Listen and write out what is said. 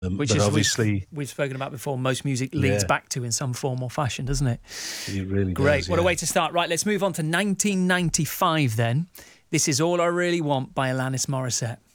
Which but is obviously we've spoken about before. Most music leads Yeah. back to in some form or fashion, doesn't it? it really Great. does. What a yeah. way to start. Right, let's move on to 1995 then. This is All I Really Want by Alanis Morissette.